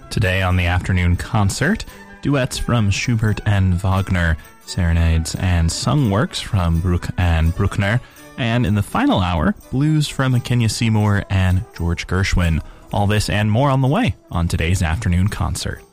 Today on the afternoon concert, duets from Schubert and Wagner, serenades and sung works from Bruch and Bruckner, and in the final hour, blues from Kenya Seymour and George Gershwin. All this and more on the way on today's afternoon concert.